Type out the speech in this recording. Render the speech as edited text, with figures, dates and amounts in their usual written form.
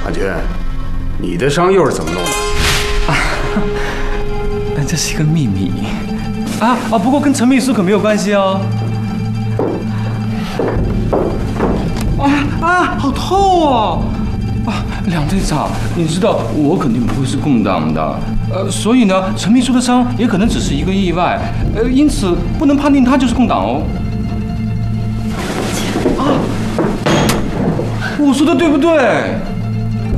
阿军，你的伤又是怎么弄的？ 但这是一个秘密不过跟陈秘书可没有关系哦。好痛哦！梁队长，你知道我肯定不会是共党的，所以呢，陈秘书的伤也可能只是一个意外，因此不能判定他就是共党哦。我说的对不对？